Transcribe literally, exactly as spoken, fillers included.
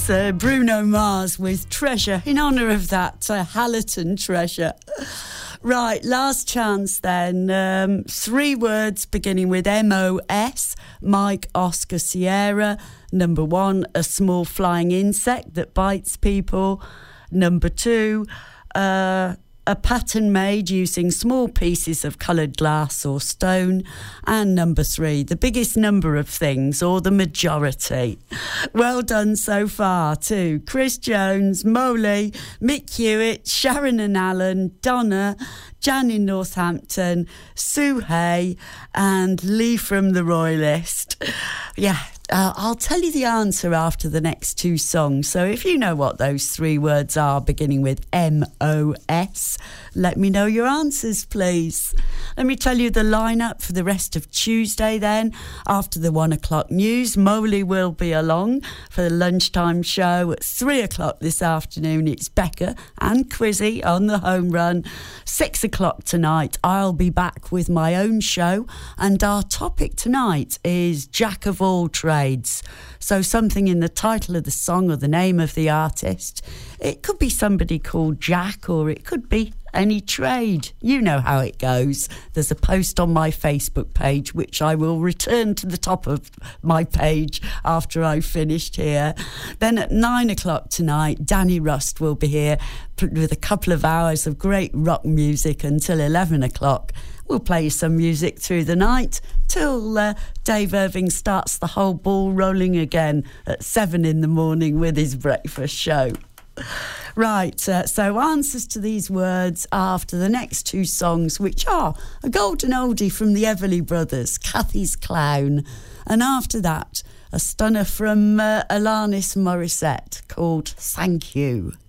It's uh, Bruno Mars with Treasure, in honour of that uh, Hallerton treasure. Right, last chance then. Um, three words beginning with M O S, Mike, Oscar, Sierra. Number one, a small flying insect that bites people. Number two, uh, a pattern made using small pieces of coloured glass or stone. And number three, the biggest number of things, or the majority. Well done so far to Chris Jones, Molly, Mick Hewitt, Sharon and Alan, Donna, Jan in Northampton, Sue Hay and Lee from the Royalist. Yeah, uh, I'll tell you the answer after the next two songs. So if you know what those three words are beginning with M O S, let me know your answers, please. Let me tell you the lineup for the rest of Tuesday then. After the one o'clock news, Molly will be along for the lunchtime show at three o'clock this afternoon. It's Becca and Quizzy on the home run. Six o'clock tonight, I'll be back with my own show, and our topic tonight is Jack of all trades. So something in the title of the song or the name of the artist. It could be somebody called Jack, or it could be any trade. You know how it goes. There's a post on my Facebook page, which I will return to the top of my page after I've finished here. Then at nine o'clock tonight, Danny Rust will be here with a couple of hours of great rock music until eleven o'clock. We'll play you some music through the night till uh, Dave Irving starts the whole ball rolling again at seven in the morning with his breakfast show. Right, uh, so answers to these words after the next two songs, which are a golden oldie from the Everly Brothers, Cathy's Clown, and after that, a stunner from uh, Alanis Morissette called Thank You.